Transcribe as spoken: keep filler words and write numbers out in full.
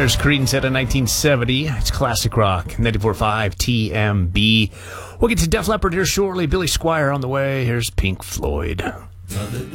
There's Creedence out of nineteen seventy. It's classic rock. ninety-four point five T M B. We'll get to Def Leppard here shortly. Billy Squier on the way. Here's Pink Floyd.